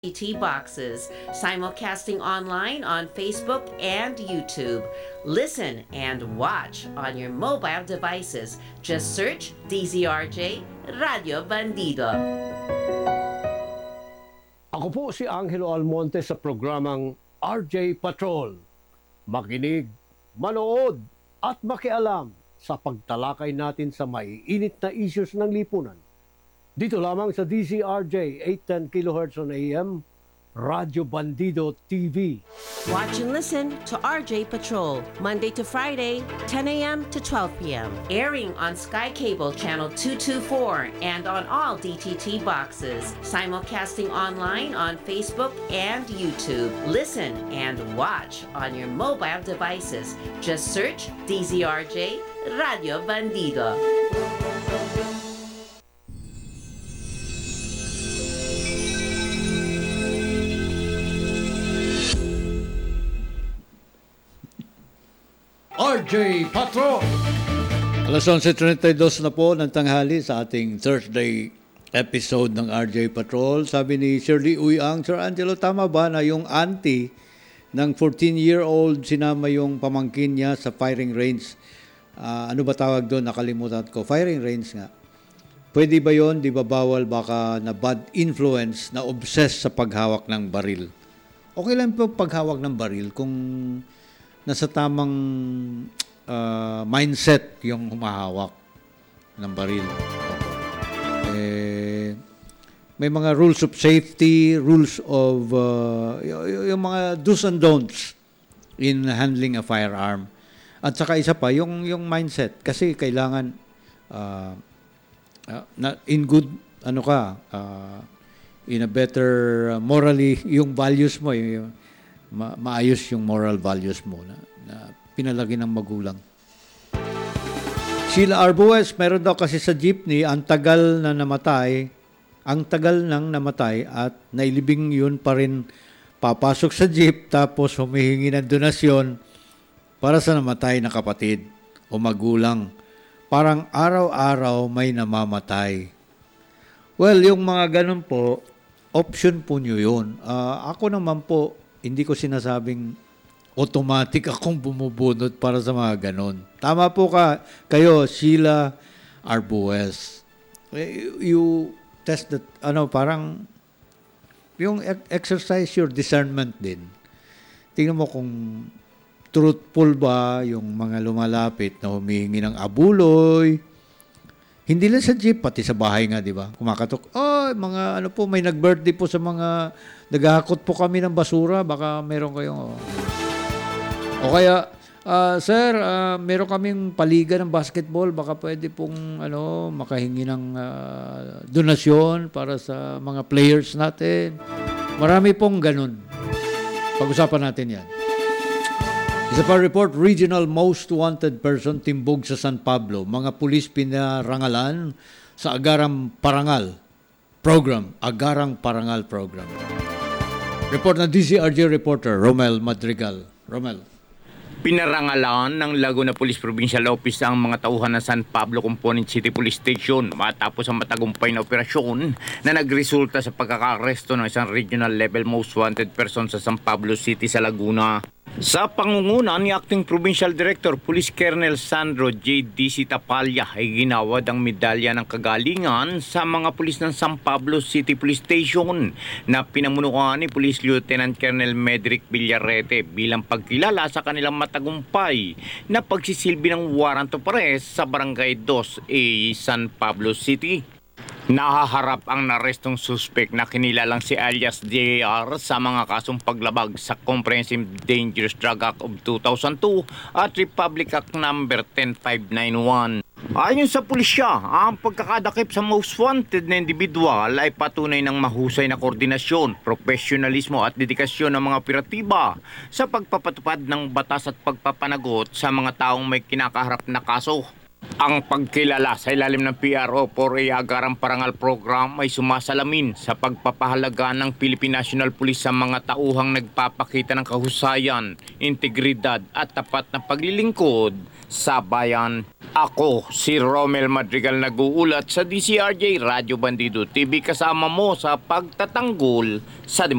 DTT boxes, simulcasting online on Facebook and YouTube. Listen and watch on your mobile devices. Just search DZRJ Radio Bandido. Ako po si Angelo Almonte sa programang RJ Patrol. Makinig, manood at makialam sa pagtalakay natin sa maiinit na issues ng lipunan. Dito lamang sa DZRJ 810 kHz on AM, Radio Bandido TV. Watch and listen to RJ Patrol, Monday to Friday, 10 a.m. to 12 p.m. Airing on Sky Cable Channel 224 and on all DTT boxes. Simulcasting online on Facebook and YouTube. Listen and watch on your mobile devices. Just search DZRJ Radio Bandido. RJ Patrol! Alas 11:32 na po ng tanghali sa ating Thursday episode ng RJ Patrol. Sabi ni Shirley Uyang, Sir Angelo, tama ba na yung auntie ng 14-year-old sinama yung pamangkin niya sa firing range? Ano ba tawag doon? Nakalimutan ko. Firing range nga. Pwede ba yon? Di ba bawal baka na bad influence, na obsessed sa paghawak ng baril? Okay lang po paghawak ng baril kung nasa tamang mindset yung humahawak ng baril. May mga rules of safety, rules of yung mga do's and don'ts in handling a firearm. At saka isa pa, yung mindset. Kasi kailangan in good, in a better morally, yung values mo, maayos yung moral values mo na pinalagi ng magulang. Sheila Arbues, meron daw kasi sa jeepney, ang tagal nang namatay at nailibing yun pa rin papasok sa jeep tapos humihingi ng donasyon para sa namatay na kapatid o magulang. Parang araw-araw may namamatay. Well, yung mga ganun po, option po nyo yun. Ako naman po, hindi ko sinasabing automatic akong bumubunot para sa mga ganon. Tama po kayo, Sheila Arbues. You test that, parang yung exercise your discernment din. Tingnan mo kung truthful ba yung mga lumalapit na humihingi ng abuloy. Hindi lang sa jeep, pati sa bahay nga, di ba? Kumakatok, may nag-birthday po sa mga, naghahakot po kami ng basura, baka meron kayong, O kaya, sir, meron kaming paliga ng basketball, baka pwede pong, makahingi ng donasyon para sa mga players natin. Marami pong ganun. Pag-usapan natin yan. Isa pa report, Regional Most Wanted Person timbog sa San Pablo. Mga pulis pinarangalan sa Agarang Parangal Program. Report ng DZRJ reporter, Romel Madrigal. Romel. Pinarangalan ng Laguna Police Provincial Office ang mga tauhan ng San Pablo Component City Police Station matapos ang matagumpay na operasyon na nagresulta sa pagkakaresto ng isang regional level most wanted person sa San Pablo City sa Laguna. Sa pangunguna ni Acting Provincial Director Police Colonel Sandro J.D.C. Tapalya ay ginawad ang medalya ng kagalingan sa mga pulis ng San Pablo City Police Station na pinamunuan ni Police Lieutenant Colonel Medric Villarete bilang pagkilala sa kanilang matagumpay na pagsisilbi ng warrant of arrest sa Barangay 2A San Pablo City. Nahaharap ang narestong suspect na kinilalang si alias JR sa mga kasong paglabag sa Comprehensive Dangerous Drug Act of 2002 at Republic Act No. 10591. Ayon sa pulisya, ang pagkakadakip sa most wanted na individual ay patunay ng mahusay na koordinasyon, profesionalismo at dedikasyon ng mga operatiba sa pagpapatupad ng batas at pagpapanagot sa mga taong may kinakaharap na kaso. Ang pagkilala sa ilalim ng PRO for a Agarang Parangal Program ay sumasalamin sa pagpapahalaga ng Philippine National Police sa mga tauhang nagpapakita ng kahusayan, integridad at tapat na paglilingkod sa bayan. Ako, si Romel Madrigal nag-uulat sa DCRJ Radyo Bandido TV kasama mo sa pagtatanggol sa